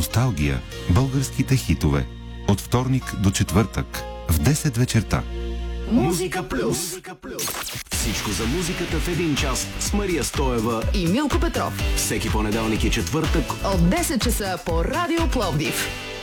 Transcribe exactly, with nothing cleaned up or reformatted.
Носталгия. Българските хитове. От вторник до четвъртък в десет вечерта. Музика плюс. Всичко за музиката в един час с Мария Стоева и Милко Петров. Всеки понеделник и четвъртък от десет часа по Радио Пловдив.